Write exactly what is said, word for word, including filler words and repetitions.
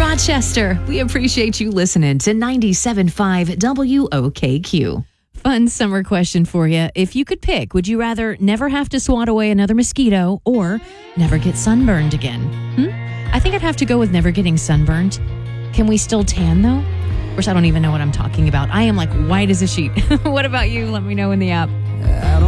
Rochester. We appreciate you listening to ninety-seven point five W O K Q. Fun summer question for you. If you could pick, would you rather never have to swat away another mosquito or never get sunburned again? Hmm? I think I'd have to go with never getting sunburned. Can we still tan, though? Of course, I don't even know what I'm talking about. I am like white as a sheet. What about you? Let me know in the app. I